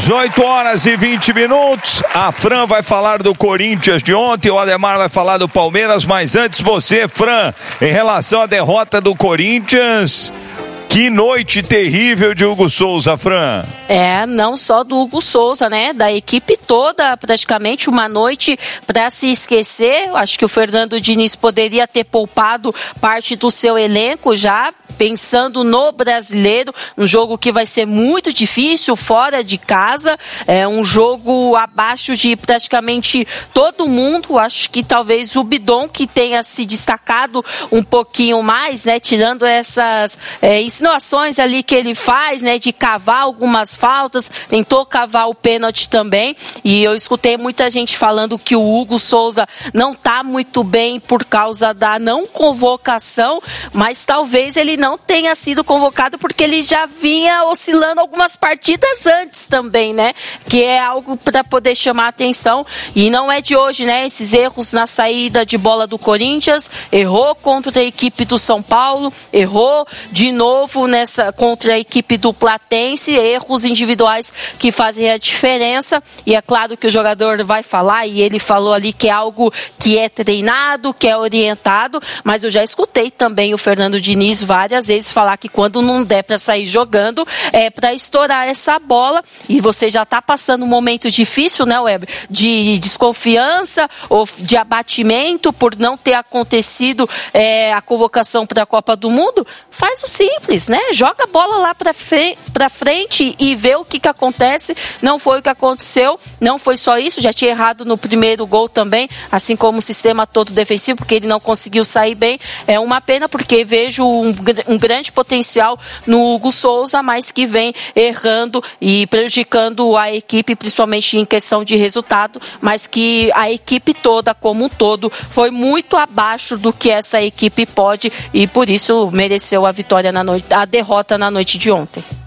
18h20. A Fran vai falar do Corinthians de ontem, o Ademar vai falar do Palmeiras, mas antes você, Fran, em relação à derrota do Corinthians, que noite terrível de Hugo Souza, Fran. Não só do Hugo Souza, né? Da equipe toda, praticamente uma noite para se esquecer. Acho que o Fernando Diniz poderia ter poupado parte do seu elenco já, pensando no brasileiro, um jogo que vai ser muito difícil, fora de casa, um jogo abaixo de praticamente todo mundo. Acho que talvez o Bidon que tenha se destacado um pouquinho mais, né, tirando essas insinuações ali que ele faz, né, de cavar algumas faltas, tentou cavar o pênalti também, e eu escutei muita gente falando que o Hugo Souza não está muito bem por causa da não convocação, mas talvez ele não tenha sido convocado porque ele já vinha oscilando algumas partidas antes também, né? Que é algo para poder chamar a atenção, e não é de hoje, né? Esses erros na saída de bola do Corinthians, errou contra a equipe do São Paulo, errou de novo contra a equipe do Platense, erros individuais que fazem a diferença, e é claro que o jogador vai falar, e ele falou ali que é algo que é treinado, que é orientado, mas eu já escutei também o Fernando Diniz várias vezes falar que quando não der para sair jogando, é para estourar essa bola, e você já está passando um momento difícil, né, Weber, de desconfiança ou de abatimento por não ter acontecido a convocação para a Copa do Mundo. Faz o simples, né? Joga a bola lá para frente e vê o que acontece. Não foi o que aconteceu, não foi só isso, já tinha errado no primeiro gol também, assim como o sistema todo defensivo, porque ele não conseguiu sair bem. É uma pena, porque vejo um grande potencial no Hugo Souza, mas que vem errando e prejudicando a equipe, principalmente em questão de resultado, mas que a equipe toda, como um todo, foi muito abaixo do que essa equipe pode, e por isso mereceu a vitória a derrota na noite de ontem.